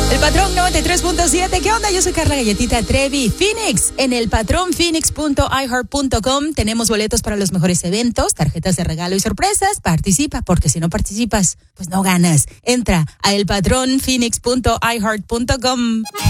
El Patrón 93.7. ¿Qué onda? Yo soy Carla Galletita Trevi. Phoenix, en el patronphoenix.iheart.com tenemos boletos para los mejores eventos, tarjetas de regalo y sorpresas. Participa, porque si no participas, pues no ganas. Entra a elpatronphoenix.iheart.com.